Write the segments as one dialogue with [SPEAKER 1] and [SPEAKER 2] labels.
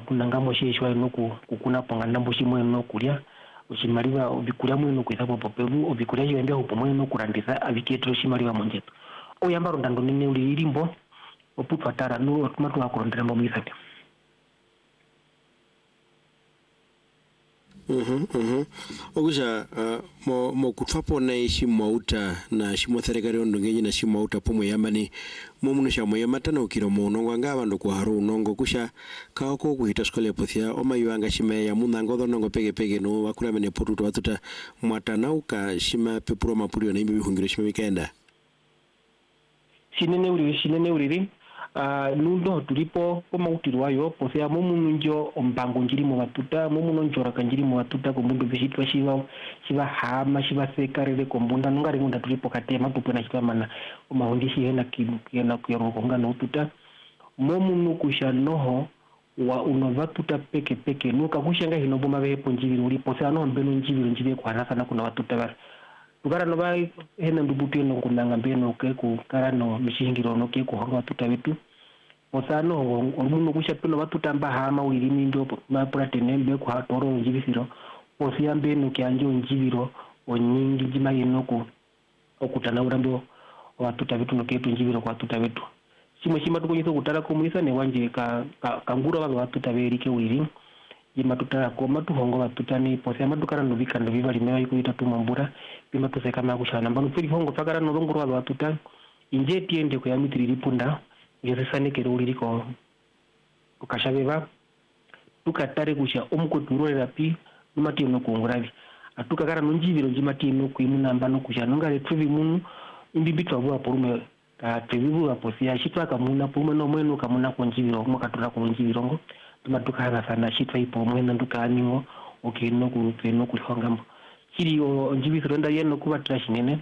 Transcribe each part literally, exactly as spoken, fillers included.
[SPEAKER 1] kunangamo sheshwa inoku kukuna ponga ndambo shimwe inokulya ushimaliwa obikulia mwino kwisapo popelu obikulia yembya upomwe no kurandisa abiketro shimaliwa monjeto oyamba rondando nene ulirimbo oputwa tara no otumatu akurondera mbo mwisate.
[SPEAKER 2] Mhm mhm okusha uh, mo mo kutwapo na ishimauta na shimothereka ryondo ngenye na shimauta pomwe yambani mo munusha moyo matana ukiro monongo ngaba ndo kwa haru nongo kusha kaoko kuhita skole pothia omayuanga shime ya munango donongo pege pege no wakula mene potuto watuta mwatana uka shima pepuro mapulio na imbi bihungiro shime mikaenda
[SPEAKER 1] sinene uri sinene uri Uh, nundo tulipo koma utirwayo posea mumu njo ombango njiri mu batuta mumu njora kanjiri mu batuta ko mundu bishitwa shiva shiva hama shiva sekarele ko mbunda ngari ngunda tulipo katema tupena shikamana omahondishi hena kina kuyoro konga no tuta mumu nukusha noho wa unovatuta peke peke nuka kushanga hino boma bepo njiri uri posea no mbeno njiri njiri kwa nasa na kuna batuta bar tukara no bai hena ndubuti no kunanga mbeno ke ku karano mishingiro no ke ku honga tutabitu osano omuno kusha pino batuta mba hama wirimi ndo mapura tenembe ku hatoro njibisiro osia mbeno ke anjo njibiro onyingi jima yenoku okutana urambo watuta bitu no ke tu njibiro kwa tuta bitu shimo shima tukonyiso kutara komunisa ne wanje ka kangura baba batuta berike wiri jima tutara ko matu hongo batuta ni posia madukara no bikando bibali mewa ikuita tumambura bima tuseka makushana mbano fili hongo pakara no rongoro batuta inje tiende ko yamitiri ripunda yesane kero uriko ukashabeba tukatare kusha omko turorera pi numati no kunguravi atuka kara nonjibiro jimati no kuimuna mbano kusha nongale tuvi munu imbibitwa bwa porume ka tevibu aposia shitwa kamuna porume no mweno kamuna konjibiro mo katura ko njibiro ngo tumatuka hana sana shitwa ipo mwena nduka aningo okino ku no kulihongambo kiri o njibiro nda yeno kuba trash nene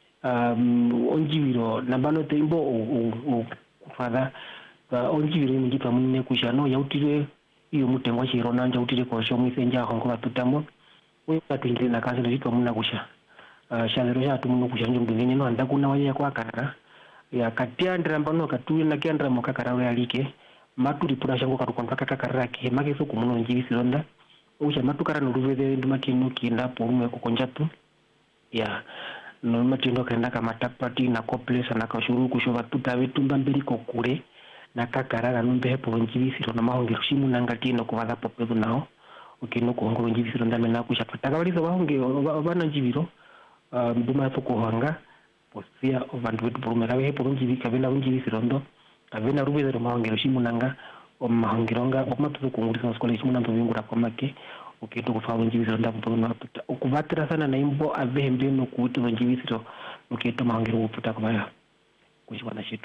[SPEAKER 1] um onjibiro nambano tembo o fada ba onjibiro ni gitwa munne kushano yautire iyo mutengo shiro nanja utire ko sho mwisenja hongo batutamo we batwinde na kazi nditwa munna kusha uh, shalero ya tumuno kusha njumbi ngenye no anda kuna waya kwa kara ya katia ndrambano katuye na kiandra mokakara we alike maturi pura shango katukonta kakara ke make so kumuno njibisiro nda usha matukara no ruvede ndumatino kinda porume kukonjatu ya no matindo kenda kama tapati na koplesa na kashuru kushoba tutavetumba mbiri kokure na kakarara numbe hepo njibisiro na mahongero shimu nangati no kuvaza popedu nao ukino kuhongoro njibisiro ndame na kusha patakabalizo bahonge bana njibiro mbuma foko hanga posia vandu vetu porumera hepo njibika vena njibisiro ndo avena rubeze mahongero shimu nanga o mahongero nga omatu kungurisa skole shimu nambo vingura kwa make ukito kufawo njibisiro ndapo na tuta ukuvatira sana na imbo avembe no kuuto njibisiro ukito mahongero uputa kwa kushwana shitu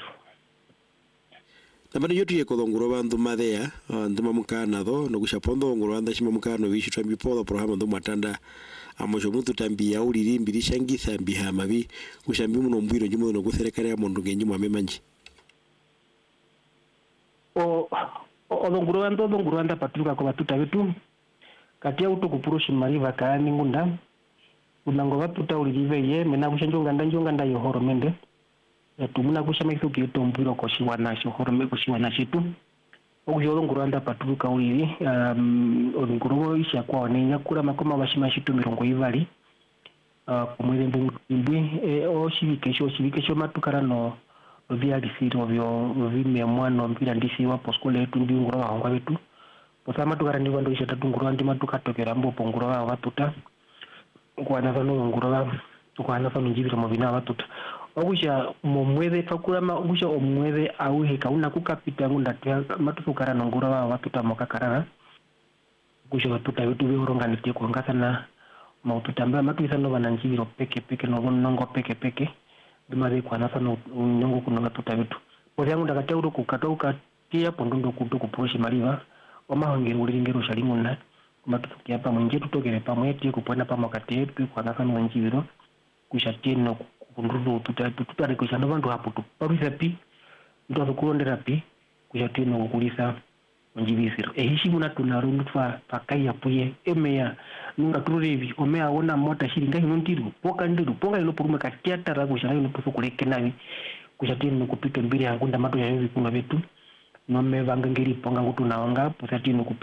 [SPEAKER 2] Namani yotu yeko donguro bandu madea nduma mukana do no kushapondo donguro anda shima mukano bishi twambi podo programa ndo matanda amosho muntu tambia uliri mbiri shangitha mbiha mabi kushambi muno mbwiro njimo no gutherekare ya mondo ngenyi mwame manji
[SPEAKER 1] o o donguro ando donguro anda patuka ko batuta betu katia uto kupurushi mariva kaani ngunda unango batuta ulirive ye mena kushanjonga ndanjonga ndayo horo mende yatumuna kushama kitu kito mbiro ko shiwana sho horome ko shiwana shitu okujoro nguranda patuka uliri um nguro isha kwa onenya kura makoma bashima shitu mirongo ibali uh kumwele mbwi e o shibike sho shibike sho matukara no vya disiro vyo vime mwana mpira ndisi wa poskole yetu ndi nguro wa betu posama tukara ndi wando isha tatu nguro ndi matuka tokera mbo ponguro wa watuta kwa nafano nguro wa kwa nafano njibiro mobina watuta okusha momweze fakurama okusha omweze auhe kauna kukapita ngunda tya matusukara nongura wa watuta mokakarara okusha watuta wetu behoronga nitye kuangasana maututambia matuisa no bananjibiro peke peke no nongo peke peke bimaze kwanasa no nyongo kuno watuta wetu oyangu ndakatya uro kukato ukatia pondondo kuto kuproshi mariva omahongero ulingero shalimuna matusukia pa mwenje tutokere pa mwete kupona pa makate tu kwanasa no njibiro kushatie no kunduzo tutatu tutare kushana bantu hapo tu parisa pi ndo akurondera pi kuyatino kukulisa njibisiro ehishimu na tunarundu twa pakai apuye emeya nunga turevi omea ona mota shiringa hino ndiru poka ndiru ponga ilo porume katia tara kushana ilo puso kuleke navi kushatino kupita mbiri hangunda mato ya hivi kuna vetu nome vangangiri ponga ngutu naonga pusatino kupita